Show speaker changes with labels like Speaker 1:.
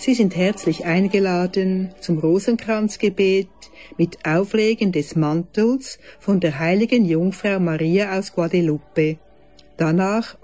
Speaker 1: Sie sind herzlich eingeladen zum Rosenkranzgebet mit Auflegen des Mantels von der heiligen Jungfrau Maria aus Guadalupe. Danach